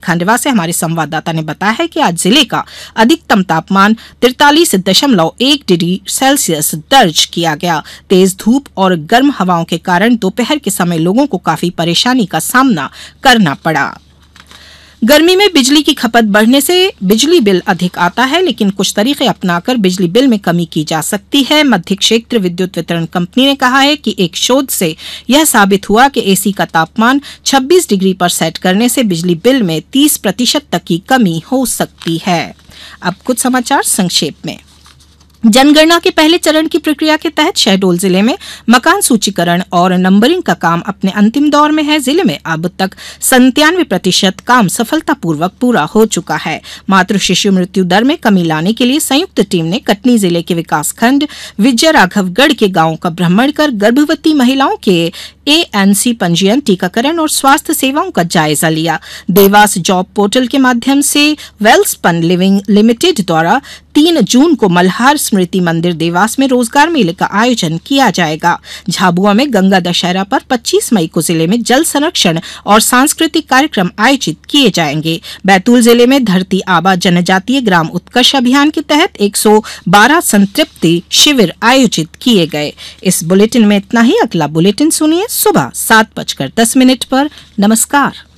खंडवा से हमारे संवाददाता ने बताया है कि आज जिले का अधिकतम तापमान 43.1 डिग्री सेल्सियस दर्ज किया गया। तेज धूप और गर्म हवाओं के कारण दोपहर के समय लोगों को काफी परेशानी का सामना करना पड़ा। गर्मी में बिजली की खपत बढ़ने से बिजली बिल अधिक आता है, लेकिन कुछ तरीके अपनाकर बिजली बिल में कमी की जा सकती है। मध्य क्षेत्र विद्युत वितरण कंपनी ने कहा है कि एक शोध से यह साबित हुआ कि एसी का तापमान 26 डिग्री पर सेट करने से बिजली बिल में 30% तक की कमी हो सकती है। अब कुछ समाचार संक्षेप में। जनगणना के पहले चरण की प्रक्रिया के तहत शहडोल जिले में मकान सूचीकरण और नंबरिंग का काम अपने अंतिम दौर में है। जिले में अब तक 97% काम सफलतापूर्वक पूरा हो चुका है। मातृ शिशु मृत्यु दर में कमी लाने के लिए संयुक्त टीम ने कटनी जिले के विकासखंड विजय राघवगढ़ के गांवों का भ्रमण कर गर्भवती महिलाओं के ANC पंजीयन, टीकाकरण और स्वास्थ्य सेवाओं का जायजा लिया। देवास जॉब पोर्टल के माध्यम से वेलस्पन लिविंग लिमिटेड द्वारा 3 जून को मल्हार स्मृति मंदिर देवास में रोजगार मेले का आयोजन किया जाएगा। झाबुआ में गंगा दशहरा पर 25 मई को जिले में जल संरक्षण और सांस्कृतिक कार्यक्रम आयोजित किए जाएंगे। बैतूल जिले में धरती आबा जनजातीय ग्राम उत्कर्ष अभियान के तहत 112 संतृप्ति शिविर आयोजित किए गए। इस बुलेटिन में इतना ही। अगला बुलेटिन सुनिए सुबह 7:10 पर। नमस्कार।